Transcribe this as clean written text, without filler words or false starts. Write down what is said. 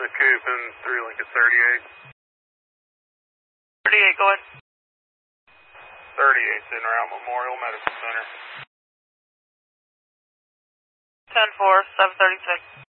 the Coop and 3 Lincoln 38. 38, go ahead. 38's en route, Memorial Medical Center. 10-4, 736.